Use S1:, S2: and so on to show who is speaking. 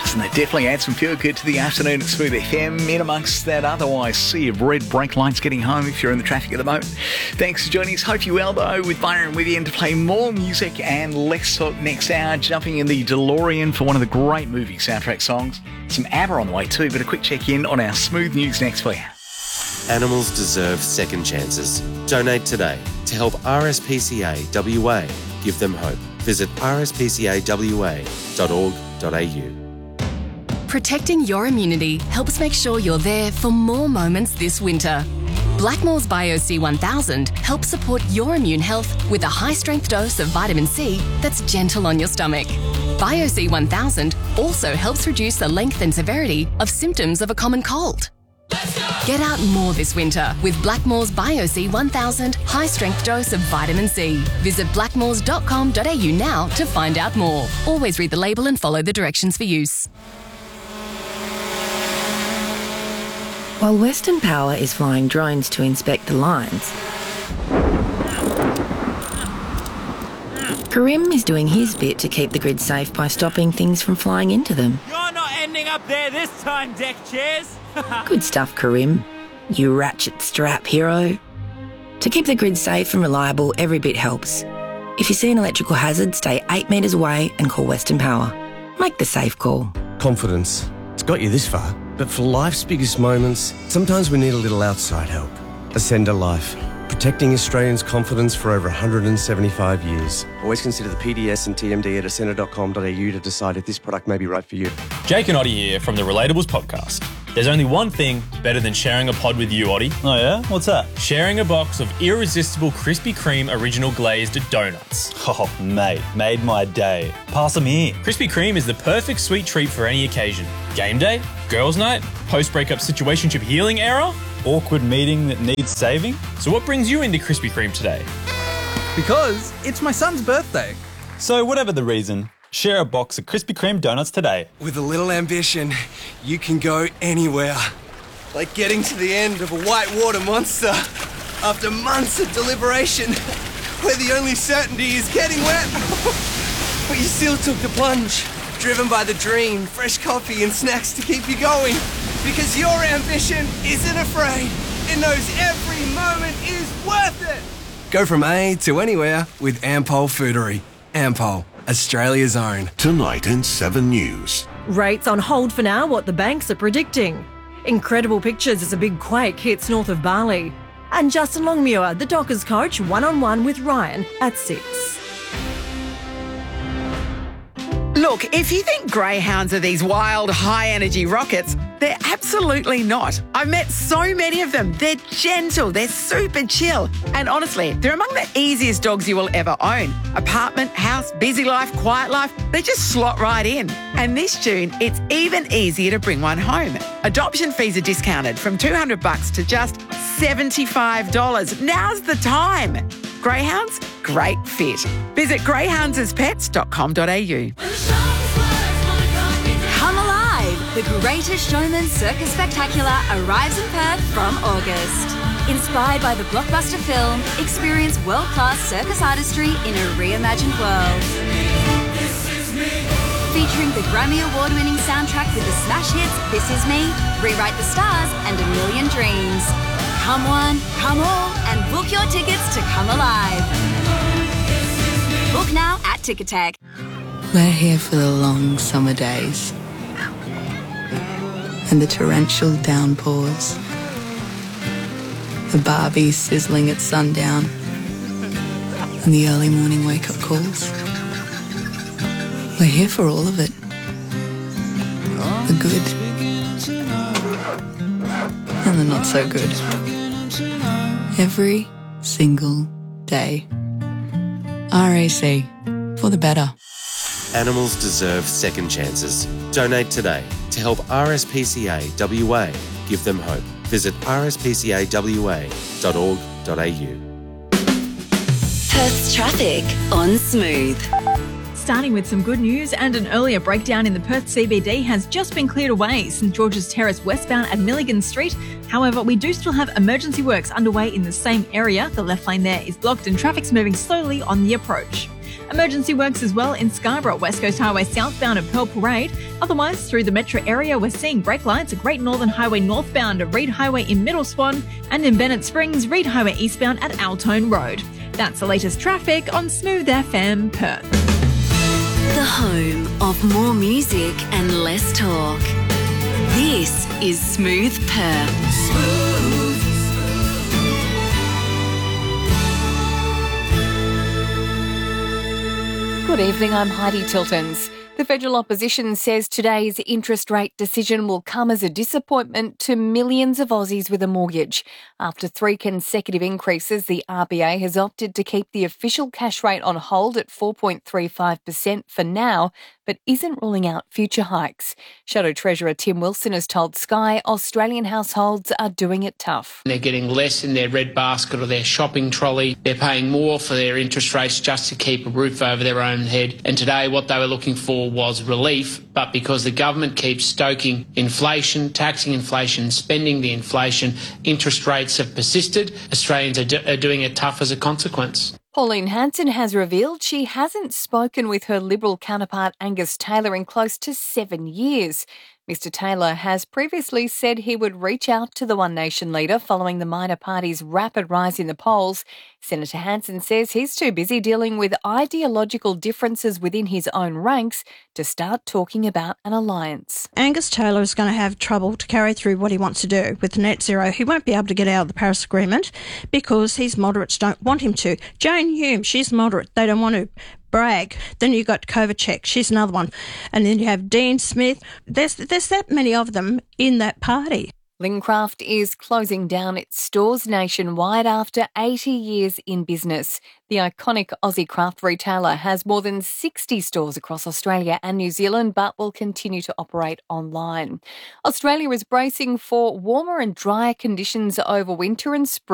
S1: tracks, and they definitely add some feel good to the afternoon at Smooth FM. In amongst that otherwise sea of red brake lights getting home if you're in the traffic at the moment. Thanks for joining us. Hope you're well, though, with Byron with you, and to play more music and less talk next hour, jumping in the DeLorean for one of the great movie soundtrack songs. Some ABBA on the way too, but a quick check-in on our Smooth News next for you.
S2: Animals deserve second chances. Donate today to help RSPCA WA give them hope. Visit rspcawa.org.au.
S3: Protecting your immunity helps make sure you're there for more moments this winter. Blackmores BioC 1000 helps support your immune health with a high-strength dose of vitamin C that's gentle on your stomach. BioC 1000 also helps reduce the length and severity of symptoms of a common cold. Get out more this winter with Blackmores BioC 1000 high-strength dose of vitamin C. Visit blackmores.com.au now to find out more. Always read the label and follow the directions for use.
S4: While Western Power is flying drones to inspect the lines, Karim is doing his bit to keep the grid safe by stopping things from flying into them.
S5: You're not ending up there this time, deck chairs.
S4: Good stuff, Karim. You ratchet strap hero. To keep the grid safe and reliable, every bit helps. If you see an electrical hazard, stay 8 metres away and call Western Power. Make the safe call.
S6: Confidence. It's got you this far. But for life's biggest moments, sometimes we need a little outside help. Ascender Life. Protecting Australians' confidence for over 175 years. Always consider the PDS and TMD at ascender.com.au to decide if this product may be right for you.
S7: Jake and Oddie here from the Relatables podcast. There's only one thing better than sharing a pod with you, Oddie.
S8: Oh yeah? What's that?
S7: Sharing a box of irresistible Krispy Kreme original glazed donuts.
S8: Oh, mate, made my day. Pass them here.
S7: Krispy Kreme is the perfect sweet treat for any occasion. Game day, girls' night, post-breakup situationship healing era,
S8: awkward meeting that needs saving.
S7: So what brings you into Krispy Kreme today?
S9: Because it's my son's birthday.
S8: So whatever the reason, share a box of Krispy Kreme donuts today.
S10: With a little ambition, you can go anywhere. Like getting to the end of a whitewater monster after months of deliberation, where the only certainty is getting wet. But you still took the plunge, driven by the dream, fresh coffee and snacks to keep you going. Because your ambition isn't afraid. It knows every moment is worth it. Go from A to anywhere with Ampol Foodery. Ampol, Australia's own.
S11: Tonight in 7 News.
S12: Rates on hold for now, what the banks are predicting. Incredible pictures as a big quake hits north of Bali. And Justin Longmuir, the Dockers coach, one-on-one with Ryan at 6.
S13: Look, if you think greyhounds are these wild, high-energy rockets, they're absolutely not. I've met so many of them. They're gentle, they're super chill. And honestly, they're among the easiest dogs you will ever own. Apartment, house, busy life, quiet life, they just slot right in. And this June, it's even easier to bring one home. Adoption fees are discounted from $200 to just $75. Now's the time. Greyhounds, great fit. Visit greyhoundsaspets.com.au.
S14: Come alive! The Greatest Showman Circus Spectacular arrives in Perth from August. Inspired by the blockbuster film, experience world-class circus artistry in a reimagined world. Featuring the Grammy Award-winning soundtrack with the smash hits This Is Me, Rewrite the Stars and A Million Dreams. Come one, come all, and book your tickets to Come Alive. Book now at Ticketek.
S15: We're here for the long summer days and the torrential downpours, the Barbie sizzling at sundown and the early morning wake-up calls. We're here for all of it. The good and the not so good. Every single day. RAC, for the better.
S2: Animals deserve second chances. Donate today to help RSPCA WA give them hope. Visit rspcawa.org.au.
S16: Perth's traffic on Smooth.
S17: Starting with some good news, and an earlier breakdown in the Perth CBD has just been cleared away, St George's Terrace westbound at Milligan Street. However, we do still have emergency works underway in the same area. The left lane there is blocked and traffic's moving slowly on the approach. Emergency works as well in Scarborough, West Coast Highway southbound at Pearl Parade. Otherwise, through the metro area, we're seeing brake lights at Great Northern Highway northbound at Reed Highway in Middle Swan, and in Bennett Springs, Reed Highway eastbound at Altone Road. That's the latest traffic on Smooth FM Perth.
S16: The home of more music and less talk. This is Smooth Perth.
S18: Good evening, I'm Heidi Tiltons. The federal opposition says today's interest rate decision will come as a disappointment to millions of Aussies with a mortgage. After 3 consecutive increases, the RBA has opted to keep the official cash rate on hold at 4.35% for now, but isn't ruling out future hikes. Shadow Treasurer Tim Wilson has told Sky Australian households are doing it tough.
S19: They're getting less in their red basket or their shopping trolley. They're paying more for their interest rates just to keep a roof over their own head. And today what they were looking for was relief, but because the government keeps stoking inflation, taxing inflation, spending the inflation, interest rates have persisted. Australians are doing it tough as a consequence.
S18: Pauline Hanson has revealed she hasn't spoken with her Liberal counterpart Angus Taylor in close to 7 years. Mr Taylor has previously said he would reach out to the One Nation leader following the minor party's rapid rise in the polls. Senator Hanson says he's too busy dealing with ideological differences within his own ranks to start talking about an alliance.
S20: Angus Taylor is going to have trouble to carry through what he wants to do with net zero. He won't be able to get out of the Paris Agreement because his moderates don't want him to. Jane Hume, she's moderate. They don't want to brag. Then you got Kovacek, she's another one. And then you have Dean Smith. There's that many of them in that party.
S18: Lincraft is closing down its stores nationwide after 80 years in business. The iconic Aussie craft retailer has more than 60 stores across Australia and New Zealand, but will continue to operate online. Australia is bracing for warmer and drier conditions over winter and spring.